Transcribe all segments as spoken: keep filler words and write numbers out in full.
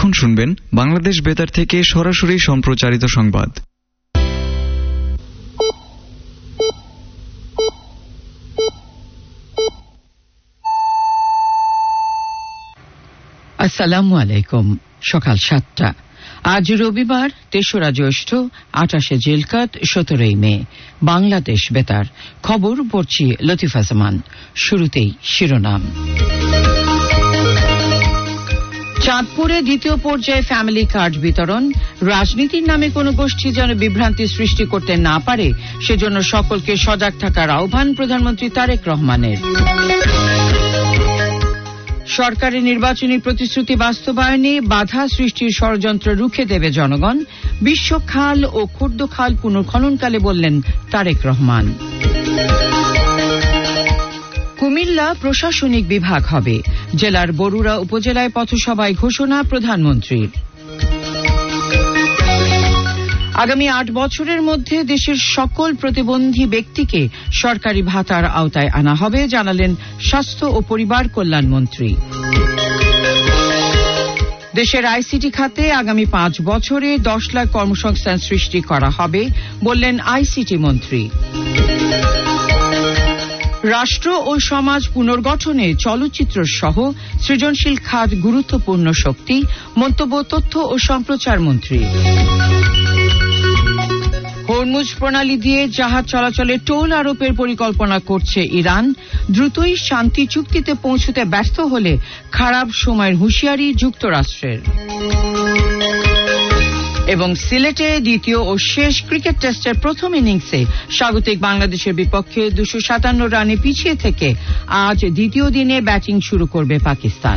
এখন শুনবেন বাংলাদেশ বেতার থেকে সরাসরি সম্প্রচারিত সংবাদ। আসসালামু আলাইকুম। সকাল সাতটা। আজ রবিবার তেসরা জ্যৈষ্ঠ, আটাশে জিলকাত, সতেরোই মে। বাংলাদেশ বেতার খবর পড়ছি লতিফা জামান। শুরুতেই শিরোনাম। চাঁদপুরে দ্বিতীয় পর্যায়ে ফ্যামিলি কার্ড বিতরণ। রাজনীতির নামে কোনো গোষ্ঠী যেন বিভ্রান্তি সৃষ্টি করতে না পারে সেজন্য সকলকে সজাগ থাকার আহ্বান প্রধানমন্ত্রী তারেক রহমানের। সরকারের নির্বাচনী প্রতিশ্রুতি বাস্তবায়নে বাধা সৃষ্টির ষড়যন্ত্র রুখে দেবে জনগণ। বিশ্ব খাল ও ক্ষুদ্র খাল পুনর্খননকালে বললেন তারেক রহমান। কুমিল্লা প্রশাসনিক বিভাগ হবে। জেলার বরুড়া উপজেলায় পথসভায় ঘোষণা প্রধানমন্ত্রীর। আগামী আট বছরের মধ্যে দেশের সকল প্রতিবন্ধী ব্যক্তিকে সরকারি ভাতার আওতায় আনা হবে, জানালেন স্বাস্থ্য ও পরিবার কল্যাণ মন্ত্রী। দেশের আইসিটি খাতে আগামী পাঁচ বছরে দশ লাখ কর্মসংস্থান সৃষ্টি করা হবে, বললেন আইসিটি মন্ত্রী। রাষ্ট্র ও সমাজ পুনর্গঠনে চলচ্চিত্র সহ সৃজনশীল খাত গুরুত্বপূর্ণ শক্তি, মন্তব্য তথ্য ও সম্প্রচার মন্ত্রী। হরমুজ প্রণালী দিয়ে জাহাজ চলাচলে টোল আরোপের পরিকল্পনা করছে ইরান। দ্রুতই শান্তি চুক্তিতে পৌঁছতে ব্যর্থ হলে খারাপ সময়ের হুঁশিয়ারি যুক্তরাষ্ট্রের। এবং সিলেটে দ্বিতীয় ও শেষ ক্রিকেট টেস্টের প্রথম ইনিংসে স্বাগতিক বাংলাদেশের বিপক্ষে দুশো সাতান্ন রানে পিছিয়ে থেকে আজ দ্বিতীয় দিনে ব্যাটিং শুরু করবে পাকিস্তান।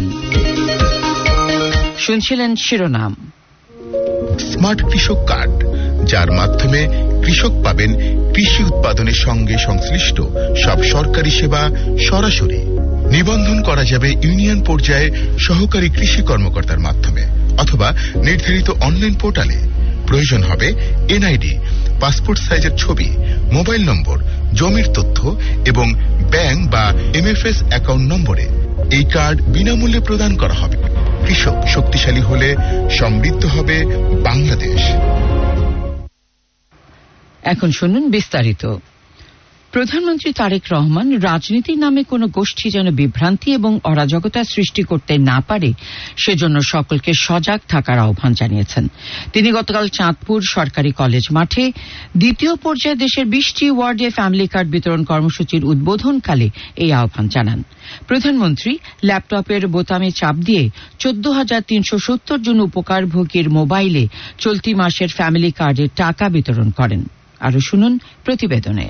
শুনছিলেন শিরোনাম। স্মার্ট কৃষক কার্ড, যার মাধ্যমে কৃষক পাবেন কৃষি উৎপাদনের সঙ্গে সংশ্লিষ্ট সব সরকারি সেবা সরাসরি। নিবন্ধন করা যাবে ইউনিয়ন পর্যায়ে সহকারী কৃষি কর্মকর্তার মাধ্যমে অথবা নির্ধারিত অনলাইন পোর্টালে। প্রয়োজন হবে এনআইডি, পাসপোর্ট সাইজের ছবি, মোবাইল নম্বর, জমির তথ্য এবং ব্যাংক বা এমএফএস অ্যাকাউন্ট নম্বরে। এই কার্ড বিনামূল্যে প্রদান করা হবে। কৃষক শক্তিশালী হলে সমৃদ্ধ হবে বাংলাদেশ। এখন শুনুন বিস্তারিত। প্রধানমন্ত্রী তারেক রহমান রাজনীতির নামে কোনো গোষ্ঠী যেন বিভ্রান্তি এবং অরাজকতা সৃষ্টি করতে না পারে সেজন্য সকলকে সজাগ থাকার আহ্বান জানিয়েছেন। তিনি গতকাল চাঁদপুর সরকারি কলেজ মাঠে দ্বিতীয় পর্যায়ে দেশের বিশটি ওয়ার্ডে ফ্যামিলি কার্ড বিতরণ কর্মসূচির উদ্বোধনকালে এই আহ্বান জানান। প্রধানমন্ত্রী ল্যাপটপের বোতামে চাপ দিয়ে চোদ্দ হাজার তিনশো সত্তর জন উপকারভোগীর মোবাইলে চলতি মাসের ফ্যামিলি কার্ডের টাকা বিতরণ করেন। আরো শুনুন প্রতিবেদনে।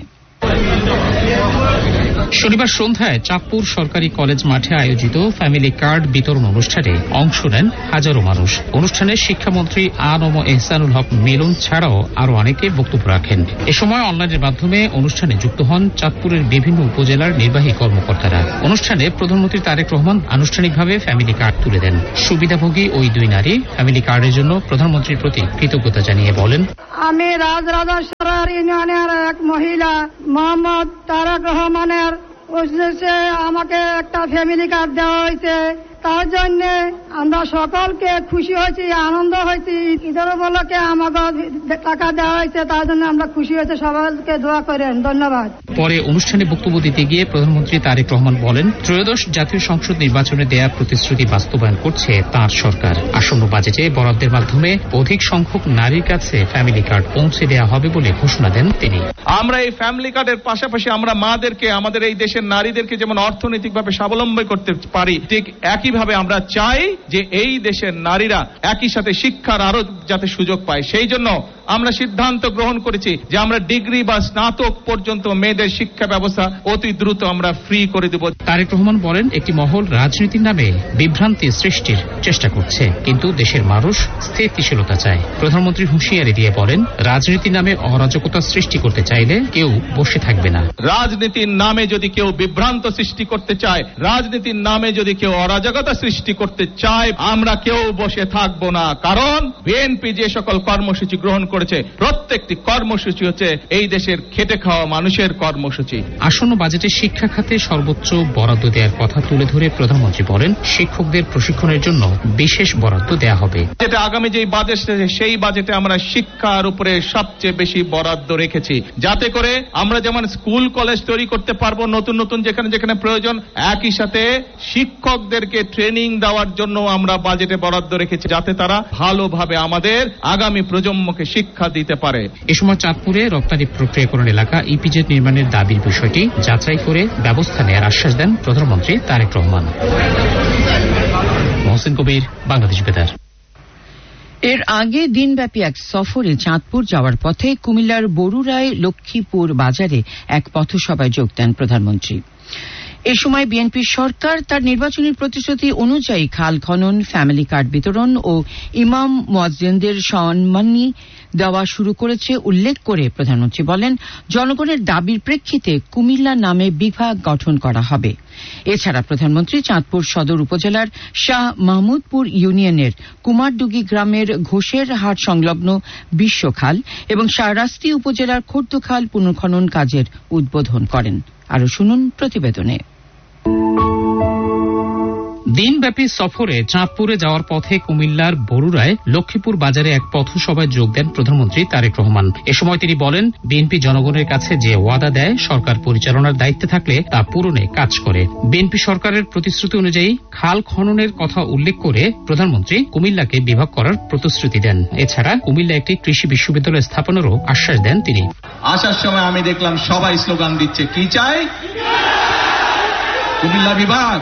শনিবার সন্ধ্যায় চাঁদপুর সরকারি কলেজ মাঠে আয়োজিত ফ্যামিলি কার্ড বিতরণ অনুষ্ঠানে অংশ নেন হাজারো মানুষ। অনুষ্ঠানে শিক্ষামন্ত্রী আ নম এহসানুল হক মিলন ছাড়াও আরো অনেকে বক্তব্য রাখেন। এ সময় অনলাইনের মাধ্যমে অনুষ্ঠানে যুক্ত হন চাঁদপুরের বিভিন্ন উপজেলার নির্বাহী কর্মকর্তারা। অনুষ্ঠানে প্রধানমন্ত্রী তারেক রহমান আনুষ্ঠানিকভাবে ফ্যামিলি কার্ড তুলে দেন। সুবিধাভোগী ওই দুই নারী ফ্যামিলি কার্ডের জন্য প্রধানমন্ত্রীর প্রতি কৃতজ্ঞতা জানিয়ে বলেন, আমি রাজরাজেশ্বর ইউনিয়নের এক মহিলা মোহাম্মদ তারেক রহমানের উদ্দেশ্যে আমাকে একটা ফ্যামিলি কার্ড দেওয়া হয়েছে। তার জন্য আমরা সকলকে খুশি হয়েছি, আনন্দ হয়েছি। ঈদের উপলক্ষে আমাকে টাকা দেওয়া হয়েছে, তার জন্য আমরা খুশি হয়েছে। সবাইকে দোয়া করেন। ধন্যবাদ। পরে অনুষ্ঠানে বক্তব্য দিতে গিয়ে প্রধানমন্ত্রী তারেক রহমান বলেন, ত্রয়োদশ জাতীয় সংসদ নির্বাচনে দেয়া প্রতিশ্রুতি বাস্তবায়ন করছে তাঁর সরকার। আসন্ন বাজেটে বরাদ্দের মাধ্যমে অধিক সংখ্যক নারীর কাছে ফ্যামিলি কার্ড পৌঁছে দেওয়া হবে বলে ঘোষণা দেন তিনি। আমরা এই ফ্যামিলি কার্ডের পাশাপাশি আমরা মাদেরকে, আমাদের এই দেশের নারীদেরকে যেমন অর্থনৈতিকভাবে স্বাবলম্বী করতে পারি, ঠিক একই ভাবে আমরা চাই যে এই দেশের নারীরা একই সাথে শিক্ষার আরো যাতে সুযোগ পায়। সেই জন্য আমরা সিদ্ধান্ত গ্রহণ করেছি যে আমরা ডিগ্রি বা স্নাতক পর্যন্ত মেয়েদের শিক্ষা ব্যবস্থা অতি দ্রুত আমরা ফ্রি করে দেব। তারেক রহমান বলেন, একটি মহল রাজনীতির নামে বিভ্রান্তি সৃষ্টির চেষ্টা করছে, কিন্তু দেশের মানুষ স্থিতিশীলতা চায়। প্রধানমন্ত্রী হুঁশিয়ারি দিয়ে বলেন, রাজনীতির নামে অরাজকতা সৃষ্টি করতে চাইলে কেউ বসে থাকবে না। রাজনীতির নামে যদি কেউ বিভ্রান্ত সৃষ্টি করতে চায়, রাজনীতির নামে যদি কেউ অরাজকতা সৃষ্টি করতে চায়, আমরা কেউ বসে থাকবো না। কারণ বিএনপি যে সকল কর্মসূচি গ্রহণ করেছে প্রত্যেকটি কর্মসূচি হচ্ছে এই দেশের খেটে খাওয়া মানুষের কর্মসূচি। আসন্ন বাজেটে শিক্ষা খাতে সর্বোচ্চ বরাদ্দ দেওয়ার কথা তুলে ধরে প্রধানমন্ত্রী বলেন, শিক্ষকদের প্রশিক্ষণের জন্য বিশেষ বরাদ্দ দেওয়া হবে। যেটা আগামী যে বাজেট সেই বাজেটে আমরা শিক্ষার উপরে সবচেয়ে বেশি বরাদ্দ রেখেছি, যাতে করে আমরা যেমন স্কুল কলেজ তৈরি করতে পারবো নতুন নতুন যেখানে যেখানে প্রয়োজন, একই সাথে শিক্ষকদেরকে ট্রেনিং দেওয়ার জন্য আমরা বাজেটে বরাদ্দ রেখেছি, যাতে তারা ভালোভাবে আমাদের আগামী প্রজন্মকে শিক্ষা দিতে পারে। এ সময় চাঁদপুরে রপ্তানি প্রক্রিয়াকরণ এলাকা ইপিজেড নির্মাণের দাবির বিষয়টি যাচাই করে ব্যবস্থা নেওয়ার আশ্বাস দেন প্রধানমন্ত্রী তারেক রহমান। মহসিন কবির, বাংলাদেশ বেতার। এর আগে দিনব্যাপী এক সফরে চাঁদপুর যাওয়ার পথে কুমিল্লার বরুড়ায় লক্ষ্মীপুর বাজারে এক পথসভায় যোগ দেন প্রধানমন্ত্রী। এ সময় বিএনপির সরকার তার নির্বাচনী প্রতিশ্রুতি অনুযায়ী খাল খনন, ফ্যামিলি কার্ড বিতরণ ও ইমাম মুয়াজ্জিনদের সম্মানী দেওয়া শুরু করেছে উল্লেখ করে প্রধানমন্ত্রী বলেন, জনগণের দাবির প্রেক্ষিতে কুমিল্লা নামে বিভাগ গঠন করা হবে। এছাড়া প্রধানমন্ত্রী চাঁদপুর সদর উপজেলার শাহ মাহমুদপুর ইউনিয়নের কুমারডুগি গ্রামের ঘোষের হাট সংলগ্ন বিশ্বখাল এবং শাহরাস্তি উপজেলার খর্দখাল পুনর্খনন কাজের উদ্বোধন করেন। আরো শুনুন প্রতিবেদনে। দিনব্যাপী সফরে চাঁদপুরে যাওয়ার পথে কুমিল্লার বরুড়ায় লক্ষ্মীপুর বাজারে এক পথসভায় যোগ দেন প্রধানমন্ত্রী তারেক রহমান। এ সময় তিনি বলেন, বিএনপি জনগণের কাছে যে ওয়াদা দেয় সরকার পরিচালনার দায়িত্বে থাকলে তা পূরণে কাজ করে। বিএনপি সরকারের প্রতিশ্রুতি অনুযায়ী খাল খননের কথা উল্লেখ করে প্রধানমন্ত্রী কুমিল্লাকে বিভাগ করার প্রতিশ্রুতি দেন। এছাড়া কুমিল্লা একটি কৃষি বিশ্ববিদ্যালয় স্থাপনেরও আশ্বাস দেন তিনি। আসার সময় আমি দেখলাম সবাই স্লোগান দিচ্ছে, কি চাই? কুমিল্লা বিভাগ।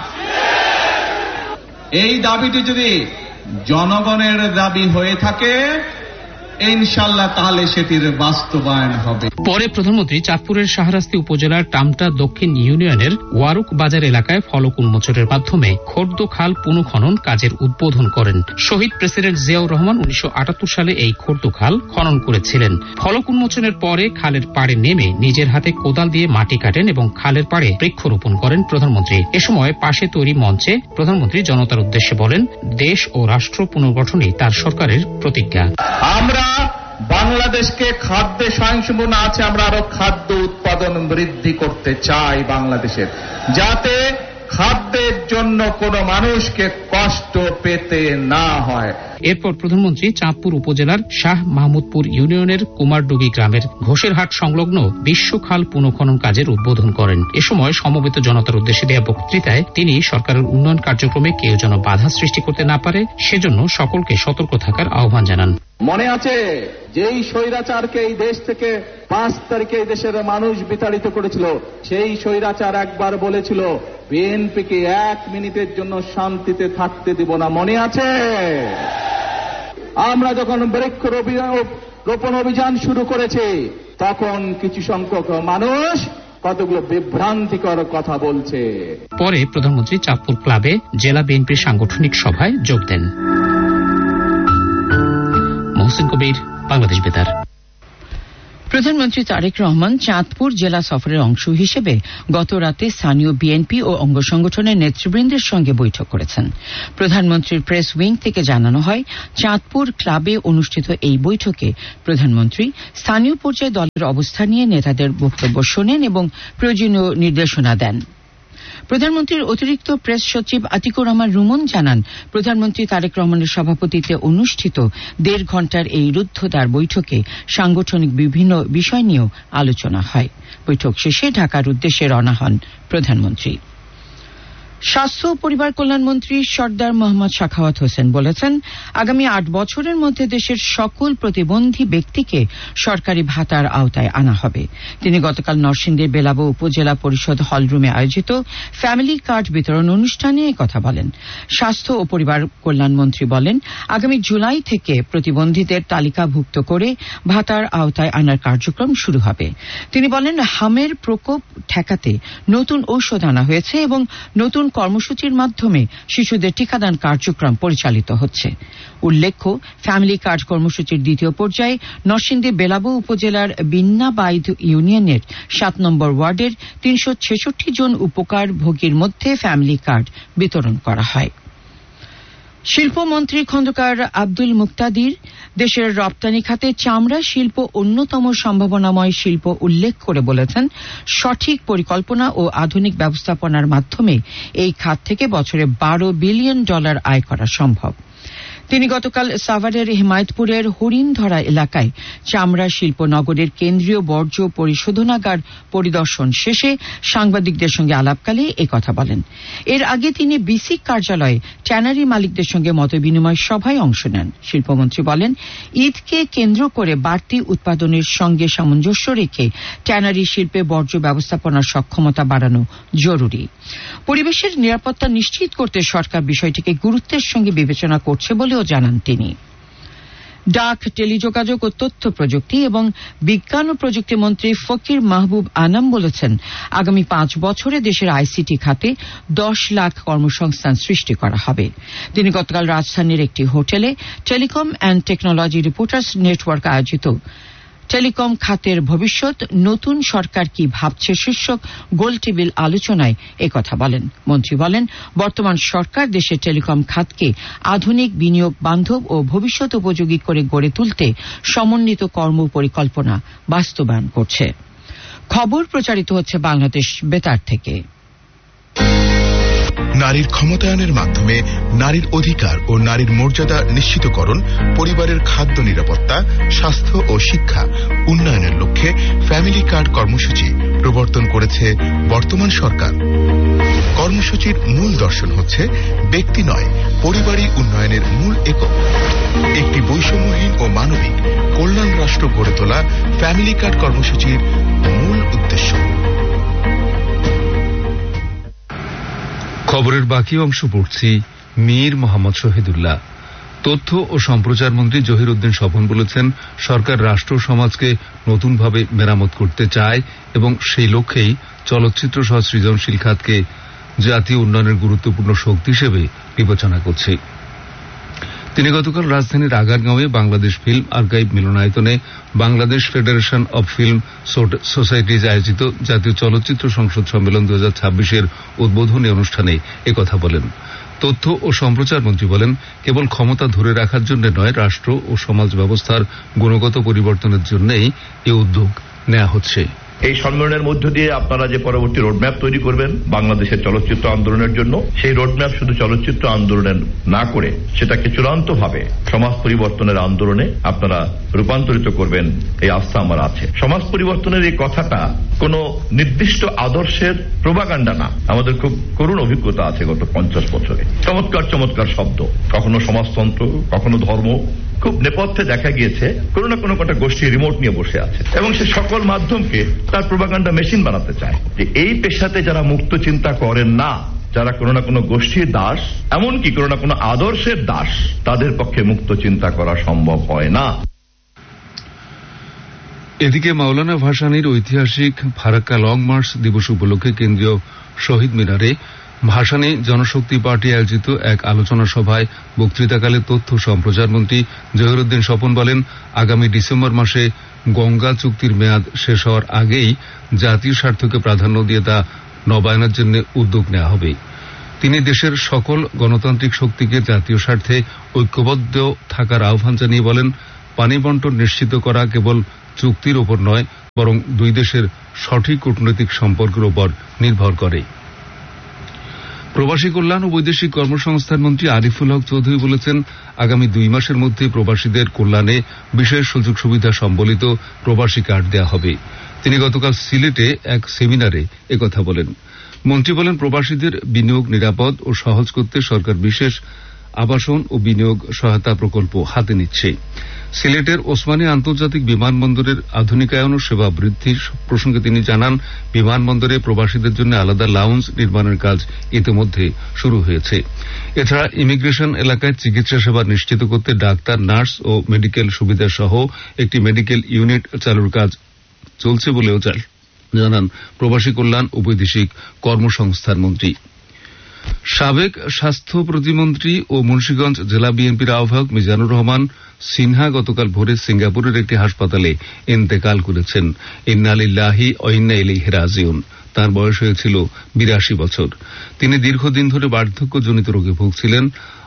এই দাবিটি যদি জনগণের দাবি হয়ে থাকে ইনশাআল্লাহ তাহলে সেটির বাস্তবায়ন হবে। পরে প্রধানমন্ত্রী চাঁদপুরের শাহরাস্তি উপজেলার টামটা দক্ষিণ ইউনিয়নের ওয়ারুক বাজার এলাকায় ফলক উন্মোচনের মাধ্যমে খর্দ খাল পুনঃখনন কাজের উদ্বোধন করেন। শহীদ প্রেসিডেন্ট জিয়াউর রহমান উনিশশো আটাত্তর সালে এই খর্দ খাল খনন করেছিলেন। ফলক উন্মোচনের পরে খালের পাড়ে নেমে নিজের হাতে কোদাল দিয়ে মাটি কাটেন এবং খালের পাড়ে বৃক্ষরোপণ করেন প্রধানমন্ত্রী। এ সময় পাশে তৈরি মঞ্চে প্রধানমন্ত্রী জনতার উদ্দেশ্যে বলেন, দেশ ও রাষ্ট্র পুনর্গঠনই তার সরকারের প্রতিজ্ঞা। আমরা বাংলাদেশকে খাদ্যে স্বয়ংসম্পূর্ণ আছে, আমরা আরো খাদ্য উৎপাদন বৃদ্ধি করতে চাই বাংলাদেশের, যাতে খাদ্যের জন্য কোনো মানুষকে কষ্ট পেতে না হয়। এরপর প্রধানমন্ত্রী চাঁদপুর উপজেলার শাহ মাহমুদপুর ইউনিয়নের কুমারডুগি গ্রামের ঘোষের হাট সংলগ্ন বিশ্বখাল পুনঃখনন কাজের উদ্বোধন করেন। এ সময় সমবেত জনতার উদ্দেশ্যে দেয়া বক্তৃতায় তিনি সরকারের উন্নয়ন কার্যক্রমে কেউ যেন বাধা সৃষ্টি করতে না পারে সেজন্য সকলকে সতর্ক থাকার আহ্বান জানান। মনে আছে যেই স্বৈরাচারকে এই দেশ থেকে পাঁচ তারিখে এই দেশের মানুষ বিতাড়িত করেছিল, সেই স্বৈরাচার একবার বলেছিল বিএনপিকে এক মিনিটের জন্য শান্তিতে থাকতে দিব না। মনে আছে? আমরা যখন বৃক্ষরোপণ অভিযান শুরু করেছি তখন কিছু সংখ্যক মানুষ কতগুলো বিভ্রান্তিকর কথা বলছে। পরে প্রধানমন্ত্রী চাঁদপুর ক্লাবে জেলা বিএনপির সাংগঠনিক সভায় যোগ দেন। মহসিন কবির, বাংলাদেশ বেতার। প্রধানমন্ত্রী তারেক রহমান চাঁদপুর জেলা সফরের অংশ হিসেবে গত রাতে স্থানীয় বিএনপি ও অঙ্গ সংগঠনের নেতৃবৃন্দের সঙ্গে বৈঠক করেছেন। প্রধানমন্ত্রীর প্রেস উইং থেকে জানানো হয়, চাঁদপুর ক্লাবে অনুষ্ঠিত এই বৈঠকে প্রধানমন্ত্রী স্থানীয় পর্যায়ে দলের অবস্থা নিয়ে নেতাদের বক্তব্য শোনেন এবং প্রয়োজনীয় নির্দেশনা দেন। প্রধানমন্ত্রীর অতিরিক্ত প্রেস সচিব আতিকুর রহমান রুমন জানান, প্রধানমন্ত্রী তারেক রহমানের সভাপতিত্বে অনুষ্ঠিত দেড় ঘণ্টার এই রুদ্ধদ্বার বৈঠকে সাংগঠনিক বিভিন্ন বিষয় নিয়েও আলোচনা হয়। বৈঠক শেষে ঢাকার উদ্দেশ্যে রওনা হন প্রধানমন্ত্রী। স্বাস্থ্য ও পরিবার কল্যাণমন্ত্রী সর্দার মোহাম্মদ সাখাওয়াত হোসেন বলেছেন, আগামী আট বছরের মধ্যে দেশের সকল প্রতিবন্ধী ব্যক্তিকে সরকারি ভাতার আওতায় আনা হবে। তিনি গতকাল নরসিংদীর বেলাবো উপজেলা পরিষদ হলরুমে আয়োজিত ফ্যামিলি কার্ড বিতরণ অনুষ্ঠানে একথা বলেন। স্বাস্থ্য ও পরিবার কল্যাণমন্ত্রী বলেন, আগামী জুলাই থেকে প্রতিবন্ধীদের তালিকাভুক্ত করে ভাতার আওতায় আনার কার্যক্রম শুরু হবে। তিনি বলেন, হামের প্রকোপ ঠেকাতে নতুন ঔষধ আনা হয়েছে এবং নতুন কর্মসূচির মাধ্যমে শিশুদের টিকাদান কার্যক্রম পরিচালিত হচ্ছে। উল্লেখ্য, ফ্যামিলি কার্ড কর্মসূচির দ্বিতীয় পর্যায়ে নরসিংদী বেলাবো উপজেলার বিন্নাবাইদ ইউনিয়নের সাত নম্বর ওয়ার্ডের তিনশো ছেষট্টি জন উপকারভোগীর মধ্যে ফ্যামিলি কার্ড বিতরণ করা হয়। শিল্পমন্ত্রী খন্দকার আব্দুল মুক্তাদির দেশের রপ্তানি খাতে চামড়া শিল্প অন্যতম সম্ভাবনাময় শিল্প উল্লেখ করে বলেছেন, সঠিক পরিকল্পনা ও আধুনিক ব্যবস্থাপনার মাধ্যমে এই খাত থেকে বছরে বারো বিলিয়ন ডলার আয় করা সম্ভব। তিনি গতকাল সাভারের হিমায়তপুরের হরিণধরা এলাকায় চামড়া শিল্প নগরের কেন্দ্রীয় বর্জ্য পরিশোধনাগার পরিদর্শন শেষে সাংবাদিকদের সঙ্গে আলাপকালে একথা বলেন। এর আগে তিনি বিসিক কার্যালয়ে ট্যানারি মালিকদের সঙ্গে মতবিনিময় সভায় অংশ নেন। শিল্পমন্ত্রী বলেন, ঈদকে কেন্দ্র করে বাড়তি উৎপাদনের সঙ্গে সামঞ্জস্য রেখে ট্যানারি শিল্পে বর্জ্য ব্যবস্থাপনার সক্ষমতা বাড়ানো জরুরি। পরিবেশের নিরাপত্তা নিশ্চিত করতে সরকার বিষয়টিকে গুরুত্বের সঙ্গে বিবেচনা করছে বলেও জানান তিনি। ডাক, টেলিযোগাযোগ ও তথ্য প্রযুক্তি এবং বিজ্ঞান ও প্রযুক্তি মন্ত্রী ফকির মাহবুব আনাম বলেছেন, আগামী পাঁচ বছরে দেশের আইসিটি খাতে দশ লাখ কর্মসংস্থান সৃষ্টি করা হবে। তিনি গতকাল রাজধানীর একটি হোটেলে telecom and technology reporters network আয়োজিত টেলিকম খাতের ভবিষ্যৎ, নতুন সরকার কি ভাবছে শীর্ষক গোলটেবিল আলোচনায় একথা বলেন। মন্ত্রী বলেন, বর্তমান সরকার দেশের টেলিকম খাতকে আধুনিক, বিনিয়োগ বান্ধব ও ভবিষ্যৎ উপযোগী করে গড়ে তুলতে সমন্বিত কর্ম পরিকল্পনা বাস্তবায়ন করছে। খবর প্রচারিত হচ্ছে বাংলাদেশ বেতার থেকে। নারীর ক্ষমতায়নের মাধ্যমে নারীর অধিকার ও নারীর মর্যাদা নিশ্চিতকরণ, পরিবারের খাদ্য নিরাপত্তা, স্বাস্থ্য ও শিক্ষা উন্নয়নের লক্ষ্যে ফ্যামিলি কার্ড কর্মসূচি প্রবর্তন করেছে বর্তমান সরকার। কর্মসূচির মূল দর্শন হচ্ছে ব্যক্তি নয়, পরিবারই উন্নয়নের মূল একক। একটি বৈষম্যহীন ও মানবিক কল্যাণ রাষ্ট্র গড়ে তোলা ফ্যামিলি কার্ড কর্মসূচির মূল উদ্দেশ্য। খবরের বাকি অংশ পড়ছি মীর মোহাম্মদ শহীদুল্লাহ। তথ্য ও সম্প্রচার মন্ত্রী জহির উদ্দিন স্বপন বলেছেন, সরকার রাষ্ট্র সমাজকে নতুনভাবে মেরামত করতে চায় এবং সেই লক্ষ্যেই চলচ্চিত্র সহ সৃজনশীল খাতকে জাতীয় উন্নয়নের গুরুত্বপূর্ণ শক্তি হিসেবে বিবেচনা করছে। তিনি গতকাল রাজধানীর আগারগাঁওয়ে বাংলাদেশ ফিল্ম আর্কাইভ মিলনায়তনে Bangladesh federation of film societies আয়োজিত জাতীয় চলচ্চিত্র সংসদ সম্মেলন দুই হাজার ছাব্বিশের উদ্বোধনী অনুষ্ঠানে একথা বলেন। তথ্য ও সম্প্রচার মন্ত্রী বলেন, কেবল ক্ষমতা ধরে রাখার জন্য নয়, রাষ্ট্র ও সমাজ ব্যবস্থার গুণগত পরিবর্তনের জন্যই এই উদ্যোগ নেওয়া হচ্ছে। এই সম্মেলনের মধ্য দিয়ে আপনারা যে পরবর্তী রোডম্যাপ তৈরি করবেন বাংলাদেশের চলচ্চিত্র আন্দোলনের জন্য, সেই রোডম্যাপ শুধু চলচ্চিত্র আন্দোলনের না করে সেটাকে চূড়ান্তভাবে সমাজ পরিবর্তনের আন্দোলনে আপনারা রূপান্তরিত করবেন, এই আস্থা আমার আছে। সমাজ পরিবর্তনের এই কথাটা কোন নির্দিষ্ট আদর্শের প্রোপাগান্ডা না। আমাদের খুব করুণ অভিজ্ঞতা আছে গত পঞ্চাশ বছরে। চমৎকার চমৎকার শব্দ, কখনো সমাজতন্ত্র, কখনো ধর্ম, খুব নেপথ্যে দেখা গিয়েছে কোনো না কোনো একটা গোষ্ঠী রিমোট নিয়ে বসে আছে এবং সে সকল মাধ্যমকে তার প্রোপাগান্ডা মেশিন বানাতে চায়। যে এই পেশাতে যারা মুক্ত চিন্তা করেন না, যারা কোনো না কোনো গোষ্ঠীর দাস, এমনকি কোনো না কোনো আদর্শের দাস, তাদের পক্ষে মুক্ত চিন্তা করা সম্ভব হয় না। এদিকে মাওলানা ভাসানীর ঐতিহাসিক ফারাক্কা লং মার্চ দিবস উপলক্ষে কেন্দ্রীয় শহীদ মিনারে ভাসানী জনশক্তি পার্টি আয়োজিত এক আলোচনা সভায় বক্তৃতাকালে তথ্য সম্প্রচার মন্ত্রী জহির উদ্দিন স্বপন বলেন, আগামী ডিসেম্বর মাসে গঙ্গা চুক্তির মেয়াদ শেষ হওয়ার আগেই জাতীয় স্বার্থকে প্রাধান্য দিয়ে তা নবায়নের জন্য উদ্যোগ নেওয়া হবে। তিনি দেশের সকল গণতান্ত্রিক শক্তিকে জাতীয় স্বার্থে ঐক্যবদ্ধ থাকার আহ্বান জানিয়ে বলেন, পানি বন্টন নিশ্চিত করা কেবল চুক্তির ওপর নয়, বরং দুই দেশের সঠিক কূটনৈতিক সম্পর্কের ওপর নির্ভর করে। প্রবাসী কল্যাণ ও বৈদেশিক কর্মসংস্থান মন্ত্রী আরিফুল হক চৌধুরী বলেছেন, আগামী দুই মাসের মধ্যে প্রবাসীদের কল্যাণে বিশেষ সুযোগ সুবিধা সম্বলিত প্রবাসী কার্ড দেওয়া হবে। তিনি গতকাল সিলেটে এক সেমিনারে একথা বলেন। মন্ত্রী বলেন, প্রবাসীদের বিনিয়োগ নিরাপদ ও সহজ করতে সরকার বিশেষ আবাসন ও বিনিয়োগ সহায়তা প্রকল্প হাতে নিচ্ছে। সিলেটের ওসমানী আন্তর্জাতিক বিমানবন্দরের আধুনিকায়ন ও সেবা বৃদ্ধির প্রসঙ্গে তিনি জানান, বিমানবন্দরে প্রবাসীদের জন্য আলাদা লাউঞ্জ নির্মাণের কাজ ইতিমধ্যে শুরু হয়েছে। এছাড়া ইমিগ্রেশন এলাকায় চিকিৎসা সেবা নিশ্চিত করতে ডাক্তার, নার্স ও মেডিকেল সুবিধা সহ একটি মেডিকেল ইউনিট চালুর কাজ চলছে বলেও জানান প্রবাসী কল্যাণ ও বৈদেশিক কর্মসংস্থান মন্ত্রী। সাবেক স্বাস্থ্য প্রতিমন্ত্রী ও মুন্সিগঞ্জ জেলা বিএনপির আহ্বায়ক মিজানুর রহমান সিনহা গতকাল ভোরে সিঙ্গাপুরের একটি হাসপাতালে ইন্তেকাল করেছেন। ইন্না লিল্লাহি ওয়া ইন্না ইলাইহি রাজিউন। তাঁর বয়স হয়েছিল বিরাশি বছর। তিনি দীর্ঘদিন ধরে বার্ধক্যজনিত রোগে ভুগছিলেন।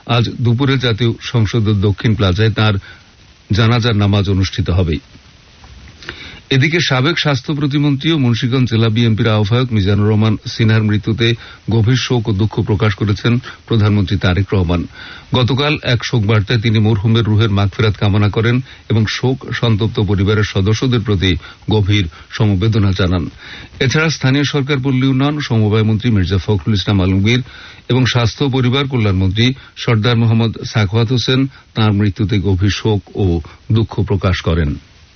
আজ দুপুরে জাতীয় সংসদের দক্ষিণ প্লাজায় তাঁর জানাজার নামাজ অনুষ্ঠিত হবে। এদিকে সাবেক স্বাস্থ্য প্রতিমন্ত্রী ও মুন্সিগঞ্জ জেলা বিএনপির আহ্বায়ক মিজানুর রহমান সিনহার মৃত্যুতে গভীর শোক ও দুঃখ প্রকাশ করেছেন প্রধানমন্ত্রী তারেক রহমান। গতকাল এক শোক বার্তায় তিনি মরহুমের রুহের মাগফিরাত কামনা করেন এবং শোক সন্তপ্ত পরিবারের সদস্যদের প্রতি গভীর সমবেদনা জানান। এছাড়া স্থানীয় সরকার পল্লী উন্নয়ন সমবায় মন্ত্রী মির্জা ফখরুল ইসলাম আলমগীর এবং স্বাস্থ্য ও পরিবার কল্যাণ মন্ত্রী সর্দার মোহাম্মদ সাখাওয়াত হোসেন তাঁর মৃত্যুতে গভীর শোক ও দুঃখ প্রকাশ করেন।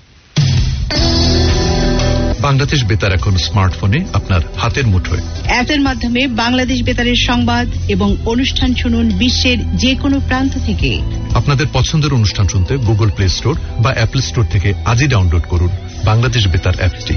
বাংলাদেশ বেতার এখন স্মার্টফোনে আপনার হাতের মুঠোয়। অ্যাপের মাধ্যমে বাংলাদেশ বেতারের সংবাদ এবং অনুষ্ঠান শুনুন বিশ্বের যে কোনো প্রান্ত থেকে। আপনাদের পছন্দের অনুষ্ঠান শুনতে গুগল প্লে স্টোর বা অ্যাপল স্টোর থেকে আজই ডাউনলোড করুন বাংলাদেশ বেতার অ্যাপটি।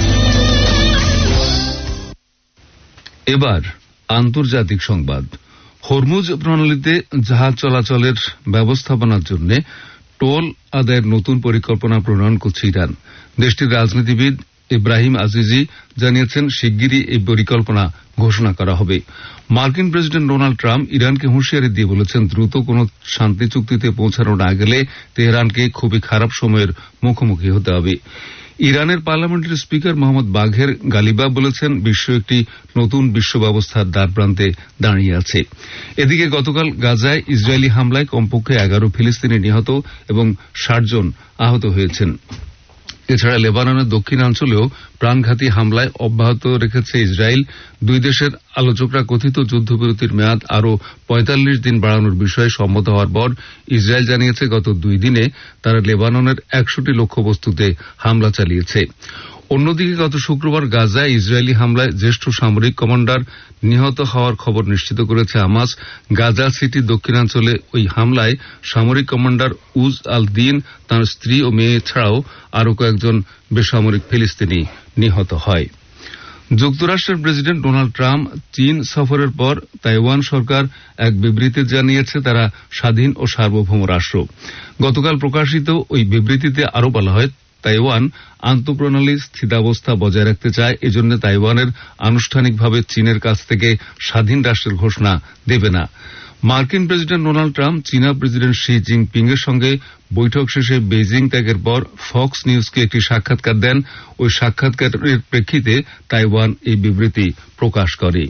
এবার আন্তর্জাতিক সংবাদ। হরমুজ প্রণালীতে জাহাজ চলাচলের ব্যবস্থাপনার জন্য টোল আদায়ের নতুন পরিকল্পনা প্রণয়ন করছে ইরান। দেশটির রাজনীতিবিদ ইব্রাহিম আজিজি জানিয়েছেন শিগগিরই এই পরিকল্পনা ঘোষণা করা হবে। মার্কিন প্রেসিডেন্ট ডোনাল্ড ট্রাম্প ইরানকে হুঁশিয়ারি দিয়ে বলেছেন, দ্রুত কোনো শান্তি চুক্তিতে পৌঁছানো না গেলে তেহরানকে খুবই খারাপ সময়ের মুখোমুখি হতে হবে। ইরানের পার্লামেন্টের স্পিকার মোহাম্মদ বাঘের গালিবাব বলেছেন, বিশ্ব একটি নতুন বিশ্ব ব্যবস্থার দ্বারপ্রান্তে দাঁড়িয়ে আছে। এদিকে গতকাল গাজায় ইসরায়েলি হামলায় কমপক্ষে এগারো ফিলিস্তিনি নিহত এবং ষাট জন আহত হয়েছেন। এছাড়া লেবাননের দক্ষিণাঞ্চলেও প্রাণঘাতী হামলায় অব্যাহত রেখেছে ইসরায়েল। দুই দেশের আলোচকরা কথিত যুদ্ধবিরতির মেয়াদ আরও পঁয়তাল্লিশ দিন বাড়ানোর বিষয়ে সম্মত হওয়ার পর ইসরায়েল জানিয়েছে, গত দুই দিনে তারা লেবাননের একশোটি লক্ষ্যবস্তুতে হামলা চালিয়েছে। অন্যদিকে গত শুক্রবার গাজায় ইসরায়েলি হামলায় জ্যেষ্ঠ সামরিক কমান্ডার নিহত হওয়ার খবর নিশ্চিত করেছে হামাস। গাজা সিটির দক্ষিণাঞ্চলে ওই হামলায় সামরিক কমান্ডার উজ আল দিন, তাঁর স্ত্রী ও মেয়ে ছাড়াও আরও কয়েকজন বেসামরিক ফিলিস্তিনি নিহত হয়। যুক্তরাষ্ট্রের প্রেসিডেন্ট ডোনাল্ড ট্রাম্প চীন সফরের পর তাইওয়ান সরকার এক বিবৃতি জানিয়েছে তারা স্বাধীন ও সার্বভৌম রাষ্ট্র। গতকাল প্রকাশিত ওই বিবৃতিতে আরও বলা হয়, তাইওয়ান আন্তঃপ্রণালী স্থিতাবস্থা বজায় রাখতে চায়, এজন্য তাইওয়ানের আনুষ্ঠানিকভাবে চীনের কাছ থেকে স্বাধীন রাষ্ট্রের ঘোষণা দেবে না। মার্কিন প্রেসিডেন্ট ডোনাল্ড ট্রাম্প চীনা প্রেসিডেন্ট শি জিনপিং এর সঙ্গে বৈঠক শেষে বেইজিং ত্যাগের পর ফক্স নিউজকে একটি সাক্ষাৎকার দেন। ওই সাক্ষাৎকারের প্রেক্ষিতে তাইওয়ান এই বিবৃতি প্রকাশ করে।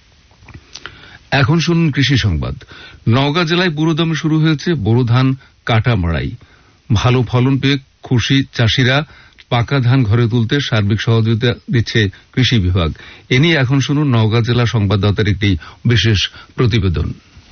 এখন শুনুন কৃষি সংবাদ। নওগাঁ জেলায় পুরোদমে শুরু হয়েছে বোরো ধান কাটা মাড়াই। ভালো ফলন পেয়ে খুশি চাষিরা। পাকা ধান ঘরে তুলতে সার্বিক সহযোগিতা দিচ্ছে কৃষি বিভাগ। এ নিয়ে এখন শুনুন নওগাঁ জেলা সংবাদদাতার একটি বিশেষ প্রতিবেদন।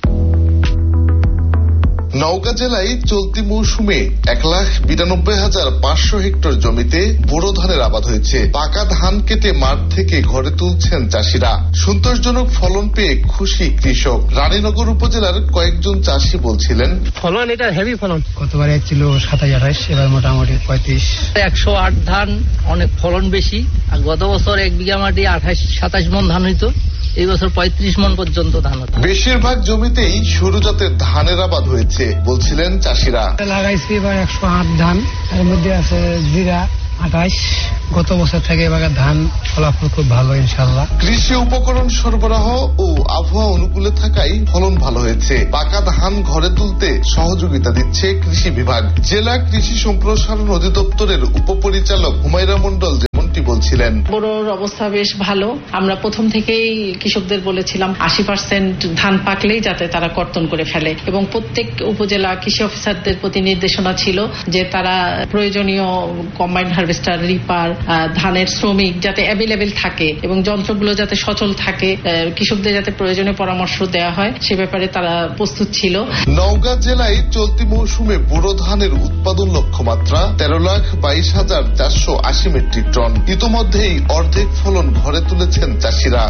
নওগাঁ জেলায় চলতি মৌসুমে এক লাখ বিরানব্বই হাজার পাঁচশো হেক্টর জমিতে বোরো ধানের আবাদ হয়েছে। পাকা ধান কেটে মাঠ থেকে ঘরে তুলছেন চাষিরা। সন্তোষজনক ফলন পেয়ে খুশি কৃষক। রানীনগর উপজেলার কয়েকজন চাষি বলছিলেন, ফলন এটা হেভি ফলন। গতবারে ছিল সাতাশ আঠাশ, এবার মোটামুটি পঁয়ত্রিশ। একশো আট ধান, অনেক ফলন বেশি। আর গত বছর এক বিঘা মাটি আঠাশ সাতাশ মন ধান হইতো, এই বছর পঁয়ত্রিশ মন পর্যন্ত ধান হতো। বেশিরভাগ জমিতেই সরু জাতের ধানের আবাদ হয়েছে বলছিলেন চাষিরা। লাগাইছি এবার একশো আট ধান, এর মধ্যে আছে জিরা আঠাশ। গত বছর থেকে এবার ধান ফলাফল খুব ভালো ইনশাআল্লাহ। কৃষি উপকরণ সরবরাহ ও আবহাওয়া অনুকূলে থাকায় ফলন ভালো হয়েছে। পাকা ধান ঘরে তুলতে সহযোগিতা দিচ্ছে কৃষি বিভাগ। জেলা কৃষি সম্প্রসারণ অধিদপ্তরের উপপরিচালক হুমায়রা মন্ডল যেমনটি বলছিলেন, বোরোর অবস্থা বেশ ভালো। আমরা প্রথম থেকেই কৃষকদের বলেছিলাম আশি পার্সেন্ট ধান পাকলেই যাতে তারা কর্তন করে ফেলে, এবং প্রত্যেক উপজেলা কৃষি অফিসারদের প্রতি নির্দেশনা ছিল যে তারা প্রয়োজনীয় কম্বাইন্ড হারভেস্টার, রিপার, ধানের শ্রমিক যাতে অ্যাভেলেবেল থাকে এবং যন্ত্রগুলো যাতে সচল থাকে, কৃষকদের যাতে প্রয়োজনীয় পরামর্শ দেওয়া হয় সে ব্যাপারে তারা প্রস্তুত ছিল। নওগাঁ জেলায় চলতি মৌসুমে বোরো ধানের উৎপাদন লক্ষ্যমাত্রা তেরো লাখ বাইশ হাজার চারশো আশি মেট্রিক টন। ইতোমধ্যেই অর্ধেক ফলন ঘরে তুলেছেন চাষিরা।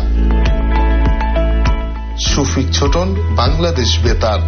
শফিক ছোটন, বাংলাদেশ বেতার।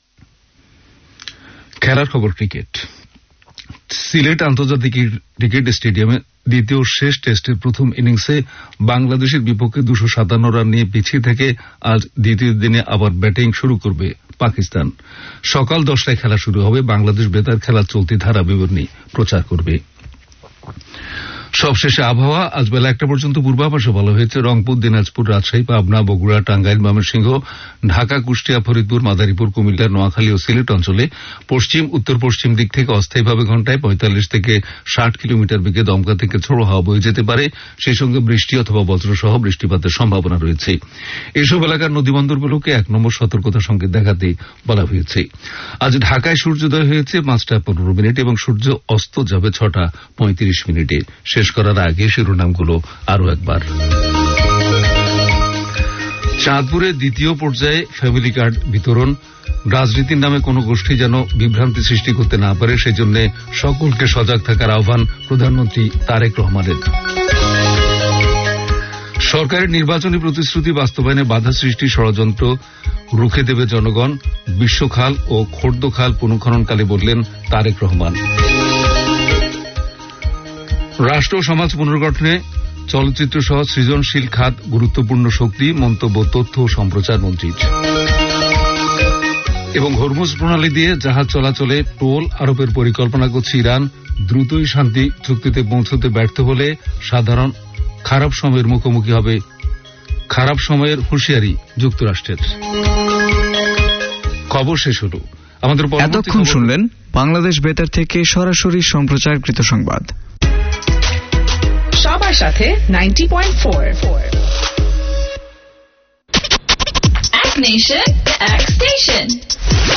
খেলার খবর ক্রিকেট। সিলেট আন্তর্জাতিক ক্রিকেট স্টেডিয়ামে দ্বিতীয় শেষ টেস্টের প্রথম ইনিংসে বাংলাদেশের বিপক্ষে দুশো সাতান্ন রান নিয়ে পিছিয়ে থেকে আজ দ্বিতীয় দিনে আবার ব্যাটিং শুরু করবে পাকিস্তান। সকাল দশটায় খেলা শুরু হবে। বাংলাদেশ বেতার খেলার চলতি ধারা বিবরণী প্রচার করবে। সবশেষে আবহাওয়া। আজ বেলা একটা পর্যন্ত পূর্বাভাসে বলা হয়েছে রংপুর, দিনাজপুর, রাজশাহী, পাবনা, বগুড়া, টাঙ্গাইল, ময়মনসিংহ, ঢাকা, কুষ্টিয়া, ফরিদপুর, মাদারীপুর, কুমিল্লা, নোয়াখালী ও সিলেট অঞ্চলে পশ্চিম উত্তর পশ্চিম দিক থেকে অস্থায়ীভাবে ঘন্টায় পঁয়তাল্লিশ থেকে ষাট কিলোমিটার বেগে দমকা থেকে ঝোড়ো হাওয়া বয়ে যেতে পারে। সেই সঙ্গে বৃষ্টি অথবা বজ্রসহ বৃষ্টিপাতের সম্ভাবনা রয়েছে। এসব এলাকার নদীবন্দরগুলোকে এক নম্বর সতর্কতা সংকেত দেখাতে বলা হয়েছে। আজ ঢাকায় সূর্যোদয় হয়েছে পাঁচটা পনেরো মিনিট এবং সূর্য অস্ত যাবে ছটা পঁয়ত্রিশ মিনিটে। শেষ করার আগে শিরোনামগুলো আরো একবার। চাঁদপুরে দ্বিতীয় পর্যায়ে ফ্যামিলি কার্ড বিতরণ। রাজনীতির নামে কোন গোষ্ঠী যেন বিভ্রান্তি সৃষ্টি করতে না পারে সেজন্য সকলকে সজাগ থাকার আহ্বান প্রধানমন্ত্রী তারেক রহমানের। সরকারের নির্বাচনী প্রতিশ্রুতি বাস্তবায়নে বাধা সৃষ্টি ষড়যন্ত্র রুখে দেবে জনগণ। বিশ্বখাল ও খোর্দখাল পুনঃখননকালে বললেন তারেক রহমান। রাষ্ট্র ও সমাজ পুনর্গঠনে চলচ্চিত্র সহ সৃজনশীল খাত গুরুত্বপূর্ণ শক্তি, মন্তব্য তথ্য ও সম্প্রচার মন্ত্রীর। এবং হরমুজ প্রণালী দিয়ে জাহাজ চলাচলে টোল আরোপের পরিকল্পনা করছে ইরান। দ্রুতই শান্তি চুক্তিতে পৌঁছতে ব্যর্থ হলে সাধারণ খারাপ সময়ের মুখোমুখি হবে। খারাপ সময়ের হুঁশিয়ারি যুক্তরাষ্ট্রের। খবর শেষ হল। আমাদের এতক্ষণ শুনলেন বাংলাদেশ বেতার থেকে সরাসরি সম্প্রচারকৃত সংবাদ। সবার সাথে নাইনটি পয়েন্ট ফোর এক নেশন এক স্টেশন।